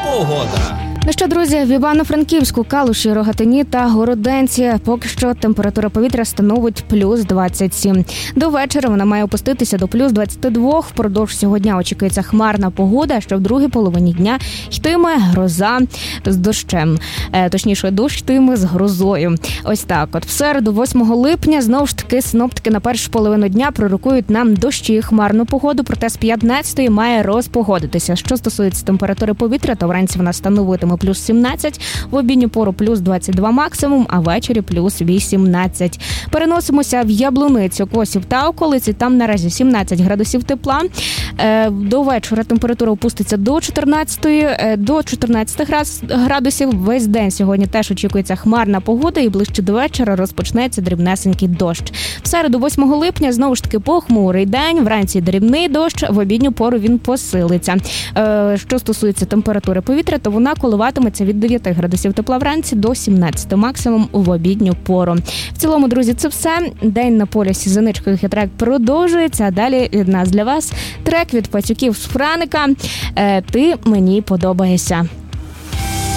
погода. Ну що, друзі, в Івано-Франківську, Калуші, Рогатині та Городенці поки що температура повітря становить плюс 27. До вечора вона має опуститися до плюс 22. Впродовж цього дня очікується хмарна погода, що в другій половині дня йтиме гроза з дощем. Точніше, дощ йтиме з грозою. Ось так от. В середу, 8 липня, знову ж таки, синоптики на першу половину дня пророкують нам дощі і хмарну погоду, проте з 15-ї має розпогодитися. Що стосується температури повітря, то вранці вона становитиме плюс 17, в обідню пору плюс 22 максимум, а ввечері плюс 18. Переносимося в Яблуницю, Косів та околиці, там наразі 17 градусів тепла. До вечора температура опуститься до 14 градусів. Весь день сьогодні теж очікується хмарна погода і ближче до вечора розпочнеться дрібнесенький дощ. В середу, 8 липня, знову ж таки похмурий день, вранці дрібний дощ, в обідню пору він посилиться. Що стосується температури повітря, то вона коливатиметься від 9 градусів тепла вранці до 17 максимум в обідню пору. В цілому, друзі, це все. День на полюсі за ничкою хитрак продовжується, а далі від нас для вас трек від Пацюків з Франика «Ти мені подобаєшся».